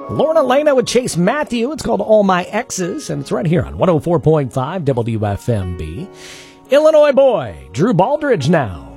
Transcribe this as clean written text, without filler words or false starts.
Lorna Lena with Chase Matthew. It's called All My Exes, and it's right here on 104.5 WFMB. Illinois boy, Drew Baldridge now.